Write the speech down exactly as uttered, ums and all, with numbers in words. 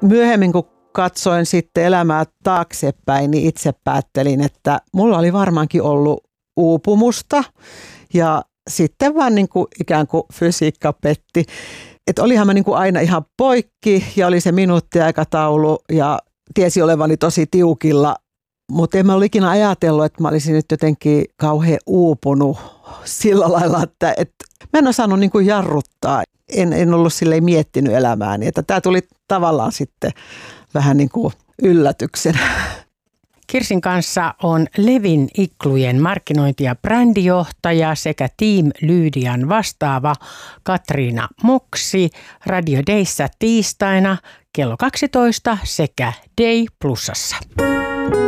myöhemmin kun katsoin sitten elämää taaksepäin, niin itse päättelin, että mulla oli varmaankin ollut uupumusta ja sitten vaan niin kuin ikään kuin fysiikka petti. Että olihan mä niin kuin aina ihan poikki ja oli se minuuttiaikataulu ja tiesi olevani tosi tiukilla, mutta en mä ole ikinä ajatellut, että mä olisin nyt jotenkin kauhean uupunut sillä lailla, että, että mä en osannut niin kuin jarruttaa. En, en ollut silleen miettinyt elämääni, että tämä tuli tavallaan sitten vähän niin kuin yllätyksenä. Kirsin kanssa on Levin iklujen markkinointi- ja brändijohtaja sekä Team Lydian vastaava Katriina Moksi Radio Dayssä tiistaina kello kaksitoista sekä Day Plusassa.